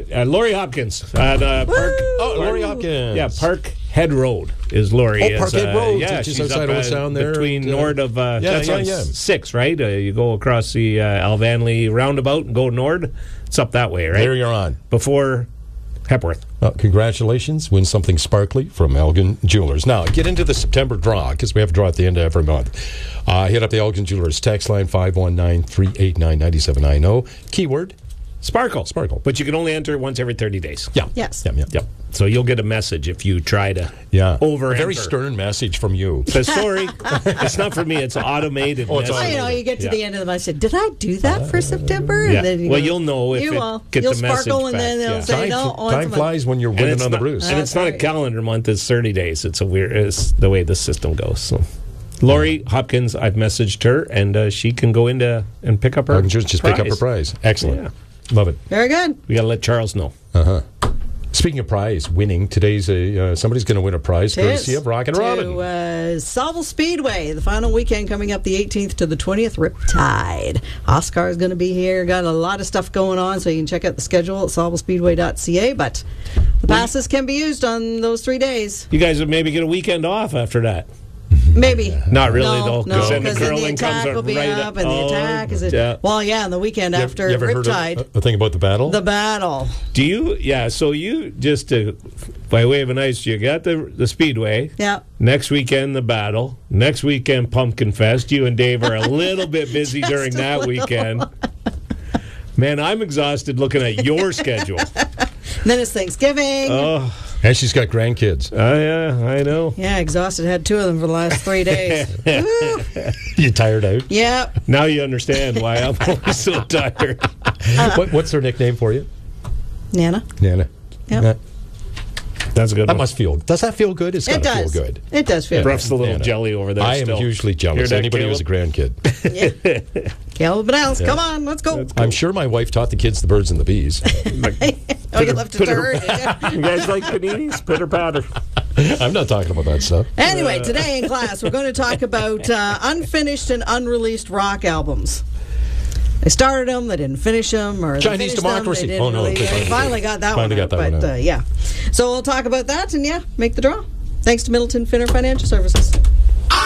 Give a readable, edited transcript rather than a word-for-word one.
Lori Hopkins at Park. Oh, Lori Hopkins. Yeah, Park Head Road is Lori. Oh, Parkhead Road. Yeah, just she's outside up, of Sound there. between north of. That's on yeah. 6, right? You go across the Alvanley roundabout and go north. It's up that way, right? There you're on. Before Hepworth. Congratulations. Win something sparkly from Elgin Jewelers. Now, get into the September draw, because we have a draw at the end of every month. Hit up the Elgin Jewelers text line 519-389-9790. Keyword? Sparkle. Sparkle. But you can only enter it once every 30 days. Yeah. Yes. Yep. So you'll get a message if you try to A over very stern message from you. But sorry, it's not for me. It's automated. Oh, it's message. You get to the end of the month. Said, did I do that for September? Yeah. And then You'll know if you'll get the message sparkle, and back. then they'll Yeah. say no. Time flies when you're winning on the Bruce. And it's not a calendar month. It's 30 days. It's the way the system goes. So, Lori Hopkins, I've messaged her, and she can go into and pick up her just pick up her prize. Excellent. Yeah. Love it. Very good. We got to let Charles know. Speaking of prize winning, today's somebody's going to win a prize courtesy of Rock and Robin. To Salval Speedway, the final weekend coming up the 18th to the 20th, Riptide. Oscar is going to be here. Got a lot of stuff going on, so you can check out the schedule at salvalspeedway.ca. But the passes can be used on those 3 days. You guys would maybe get a weekend off after that. Maybe. Not really, though. No, then because then the attack will be up, and the attack is... on the weekend after you ever Riptide. heard a thing about the battle? The battle. Do you? Yeah, so you just, by way of an ice, you got the Speedway. Yeah. Next weekend, the battle. Next weekend, Pumpkin Fest. You and Dave are a little bit busy during that weekend. Man, I'm exhausted looking at your schedule. Then it's Thanksgiving. Oh. And she's got grandkids. Yeah, I know. Yeah, exhausted. Had 2 of them for the last 3 days. You tired out? Yeah. Now you understand why I'm always so tired. What's her nickname for you? Nana. Nana. Yep. That's a good That one. must feel... Does that feel good? It's got to feel good. It does feel Ruff's the little Nana. jelly over there. I am hugely jealous. Hear that, Anybody who's a grandkid. good. Yeah. Caleb Bennells, come on, let's go. I'm sure my wife taught the kids the birds and the bees. You left it to her. You guys like paninis? Pitter patter. I'm not talking about that stuff. Anyway, today in class, we're going to talk about unfinished and unreleased rock albums. They started them, they didn't finish them, or Chinese they Democracy. Them, they finally got that one. Finally got that one out. Yeah. So we'll talk about that and make the draw. Thanks to Middleton Finner Financial Services.